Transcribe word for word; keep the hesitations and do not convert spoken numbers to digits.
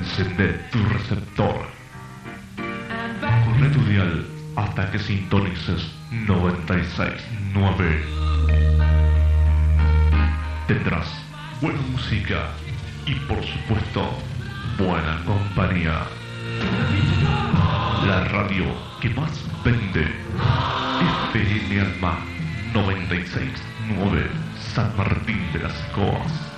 encender tu receptor. Corre tu dial hasta que sintonices noventa y seis punto nueve. Tendrás buena música y, por supuesto, buena compañía. La radio que más vende, F M Alma noventa y seis punto nueve, San Martín de las Coas.